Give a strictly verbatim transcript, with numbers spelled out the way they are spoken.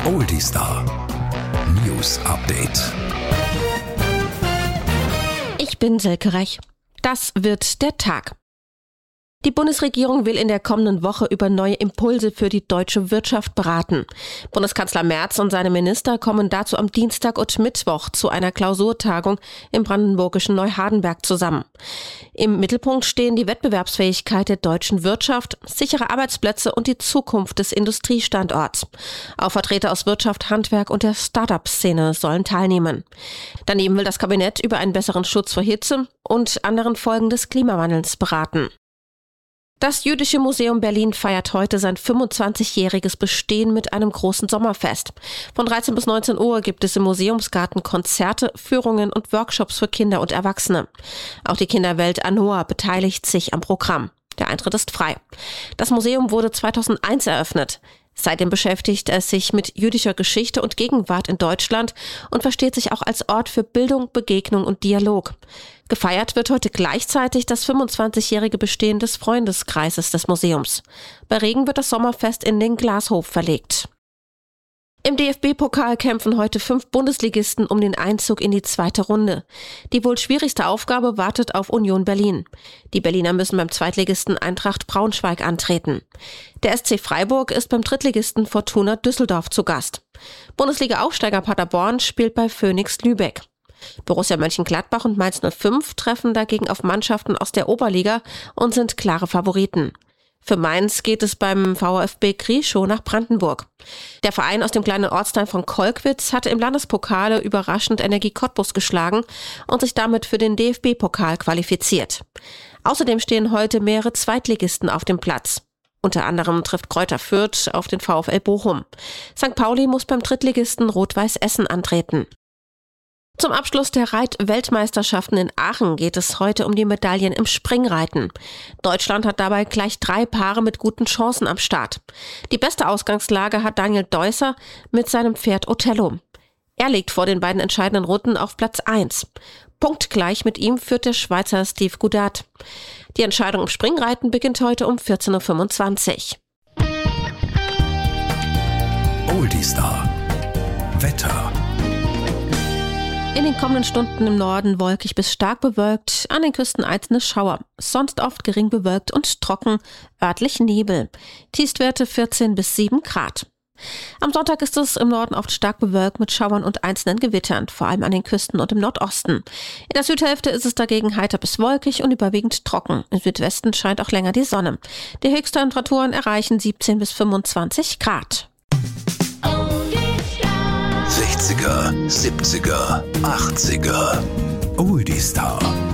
Oldie Star News Update. Ich bin Silke Rech. Das wird der Tag. Die Bundesregierung will in der kommenden Woche über neue Impulse für die deutsche Wirtschaft beraten. Bundeskanzler Merz und seine Minister kommen dazu am Dienstag und Mittwoch zu einer Klausurtagung im brandenburgischen Neuhardenberg zusammen. Im Mittelpunkt stehen die Wettbewerbsfähigkeit der deutschen Wirtschaft, sichere Arbeitsplätze und die Zukunft des Industriestandorts. Auch Vertreter aus Wirtschaft, Handwerk und der Start-up-Szene sollen teilnehmen. Daneben will das Kabinett über einen besseren Schutz vor Hitze und anderen Folgen des Klimawandels beraten. Das Jüdische Museum Berlin feiert heute sein fünfundzwanzigjähriges Bestehen mit einem großen Sommerfest. Von dreizehn bis neunzehn Uhr gibt es im Museumsgarten Konzerte, Führungen und Workshops für Kinder und Erwachsene. Auch die Kinderwelt Anoa beteiligt sich am Programm. Der Eintritt ist frei. Das Museum wurde zweitausendeins eröffnet. Seitdem beschäftigt es sich mit jüdischer Geschichte und Gegenwart in Deutschland und versteht sich auch als Ort für Bildung, Begegnung und Dialog. Gefeiert wird heute gleichzeitig das fünfundzwanzigjährige Bestehen des Freundeskreises des Museums. Bei Regen wird das Sommerfest in den Glashof verlegt. Im D F B-Pokal kämpfen heute fünf Bundesligisten um den Einzug in die zweite Runde. Die wohl schwierigste Aufgabe wartet auf Union Berlin. Die Berliner müssen beim Zweitligisten Eintracht Braunschweig antreten. Der S C Freiburg ist beim Drittligisten Fortuna Düsseldorf zu Gast. Bundesliga-Aufsteiger Paderborn spielt bei Phoenix Lübeck. Borussia Mönchengladbach und Mainz null fünf treffen dagegen auf Mannschaften aus der Oberliga und sind klare Favoriten. Für Mainz geht es beim VfB Grieschow nach Brandenburg. Der Verein aus dem kleinen Ortsteil von Kolkwitz hatte im Landespokal überraschend Energie Cottbus geschlagen und sich damit für den D F B-Pokal qualifiziert. Außerdem stehen heute mehrere Zweitligisten auf dem Platz. Unter anderem trifft Greuther Fürth auf den VfL Bochum. Sankt Pauli muss beim Drittligisten Rot-Weiß Essen antreten. Zum Abschluss der Reit-Weltmeisterschaften in Aachen geht es heute um die Medaillen im Springreiten. Deutschland hat dabei gleich drei Paare mit guten Chancen am Start. Die beste Ausgangslage hat Daniel Deusser mit seinem Pferd Othello. Er liegt vor den beiden entscheidenden Runden auf Platz eins. Punktgleich mit ihm führt der Schweizer Steve Goudart. Die Entscheidung im Springreiten beginnt heute um vierzehn Uhr fünfundzwanzig. Oldie Star Wetter. In den kommenden Stunden im Norden wolkig bis stark bewölkt, an den Küsten einzelne Schauer, sonst oft gering bewölkt und trocken, örtlich Nebel. Tiefstwerte vierzehn bis sieben Grad. Am Sonntag ist es im Norden oft stark bewölkt mit Schauern und einzelnen Gewittern, vor allem an den Küsten und im Nordosten. In der Südhälfte ist es dagegen heiter bis wolkig und überwiegend trocken. Im Südwesten scheint auch länger die Sonne. Die Höchsttemperaturen erreichen siebzehn bis fünfundzwanzig Grad. sechziger, siebziger, achtziger. Oldie Star.